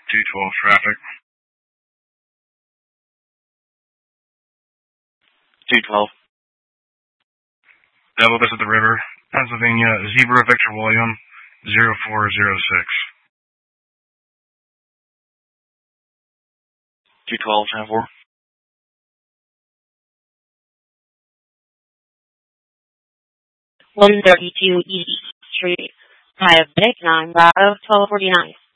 212 traffic. 212. Devil Vista at the River, Pennsylvania, Zebra Victor William, 0406. 212, 10-4. One 32 East Street, Diabetic 9 Bravo 1249.